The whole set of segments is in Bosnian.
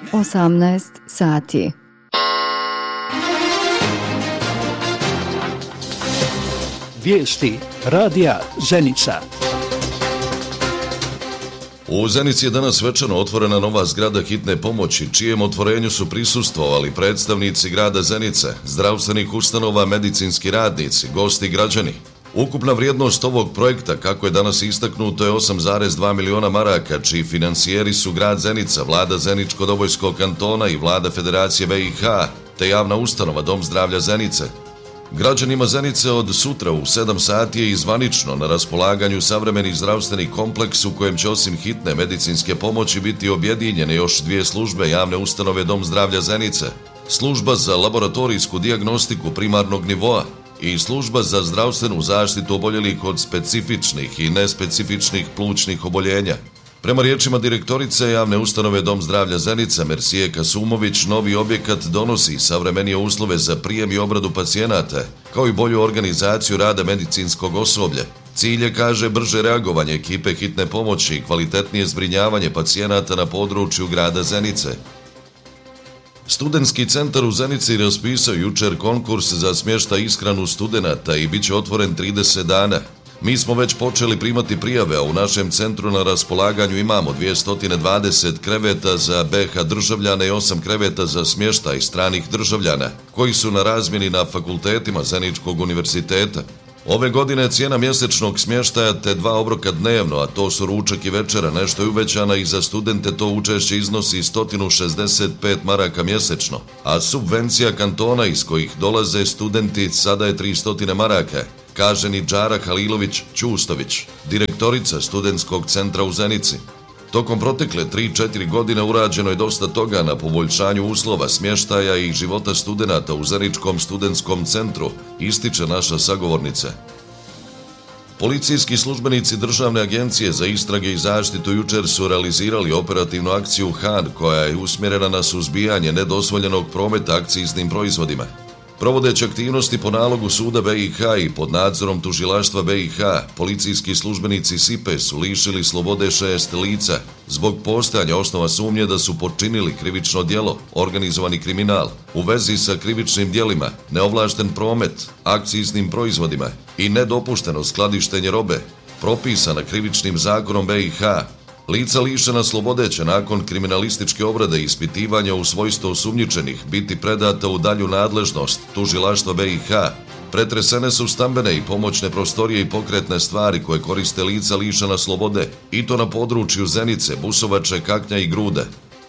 18 sati. Vijesti radija Zenica. U Zenici je danas svečano otvorena nova zgrada hitne pomoći, čijem otvorenju su prisustvovali predstavnici grada Zenice, zdravstvenih ustanova, medicinski radnici, gosti i građani. Ukupna vrijednost ovog projekta, kako je danas istaknuto, je 8,2 miliona maraka, čiji financijeri su grad Zenica, vlada Zeničko-Dobojskog kantona i vlada Federacije BiH, te javna ustanova Dom zdravlja Zenice. Građanima Zenice od sutra u 7 sati je zvanično na raspolaganju savremeni zdravstveni kompleks u kojem će osim hitne medicinske pomoći biti objedinjene još dvije službe javne ustanove Dom zdravlja Zenice, služba za laboratorijsku dijagnostiku primarnog nivoa i služba za zdravstvenu zaštitu oboljelih od specifičnih i nespecifičnih plućnih oboljenja. Prema riječima direktorice javne ustanove Dom zdravlja Zenica Mersije Kasumović, novi objekat donosi savremenije uslove za prijem i obradu pacijenata, kao i bolju organizaciju rada medicinskog osoblja. Cilj je, kaže, brže reagovanje ekipe hitne pomoći i kvalitetnije zbrinjavanje pacijenata na području grada Zenice. Studentski centar u Zenici raspisao jučer konkurs za smještaj i ishranu studenata i bit će otvoren 30 dana. Mi smo već počeli primati prijave, a u našem centru na raspolaganju imamo 220 kreveta za BiH državljane i 8 kreveta za smještaj stranih državljana, koji su na razmjeni na fakultetima Zeničkog univerziteta. Ove godine cijena mjesečnog smještaja te 2 obroka dnevno, a to su ručak i večera, nešto je uvećana i za studente to učešće iznosi 165 maraka mjesečno, a subvencija kantona iz kojih dolaze studenti sada je 300 maraka, kaže Nidžara Halilović-Ćustović, direktorica studentskog centra u Zenici. Tokom protekle 3-4 godine urađeno je dosta toga na poboljšanju uslova smještaja i života studenata u Zeničkom studentskom centru, ističe naša sagovornica. Policijski službenici Državne agencije za istrage i zaštitu jučer su realizirali operativnu akciju Han, koja je usmjerena na suzbijanje nedozvoljenog prometa akciznim proizvodima. Provodeći aktivnosti po nalogu suda BiH i pod nadzorom tužilaštva BiH, policijski službenici SIPE su lišili slobode 6 lica zbog postojanja osnova sumnje da su počinili krivično djelo, organizovani kriminal, u vezi sa krivičnim djelima, neovlašten promet, akciznim proizvodima i nedopušteno skladištenje robe, propisana krivičnim zakonom BiH. Lica lišena slobode će nakon kriminalističke obrade i ispitivanja u svojstvu osumnjičenih biti predata u dalju nadležnost tužilaštva BiH. Pretresene su stambene i pomoćne prostorije i pokretne stvari koje koriste lica lišena slobode, i to na području Zenice, Busovače, Kaknja i Grude.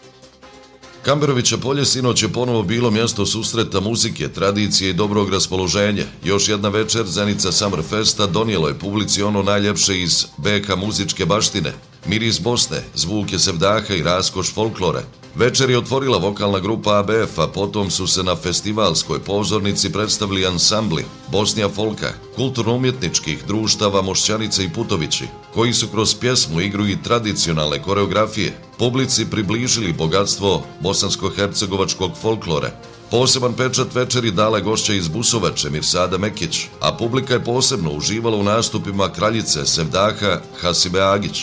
Kamberovića polje sinoć je ponovo bilo mjesto susreta muzike, tradicije i dobrog raspoloženja. Još jedna večer Zenica Summer Festa donijelo je publici ono najljepše iz BiH muzičke baštine, miris Bosne, zvuke sevdaha i raskoš folklora. Večer je otvorila vokalna grupa ABF, a potom su se na festivalskoj pozornici predstavili ansambli Bosnija folka, kulturno-umjetničkih društava Mošćanice i Putovići, koji su kroz pjesmu, igru i tradicionalne koreografije publici približili bogatstvo bosansko-hercegovačkog folklora. Poseban pečat večeri dala gošća iz Busovače Mirsada Mekić, a publika je posebno uživala u nastupima kraljice sevdaha Hasibe Agić.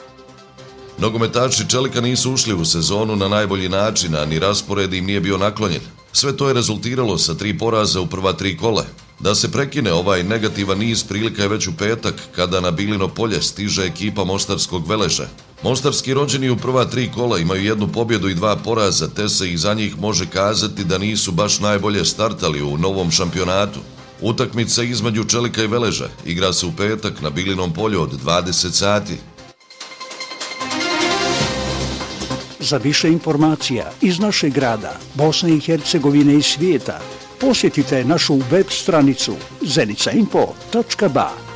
Nogometaši Čelika nisu ušli u sezonu na najbolji način, a ni raspored im nije bio naklonjen. Sve to je rezultiralo sa 3 poraza u prva 3 kola. Da se prekine ovaj negativan niz prilika je već u petak, kada na Bilino polje stiže ekipa Mostarskog Veleža. Mostarski rođeni u prva 3 kola imaju 1 pobjedu i 2 poraza, te se i za njih može kazati da nisu baš najbolje startali u novom šampionatu. Utakmica između Čelika i Veleža igra se u petak na Bilinom polju od 20 sati. Za više informacija iz našeg grada, Bosne i Hercegovine i svijeta, posjetite našu web stranicu zenica.info.ba.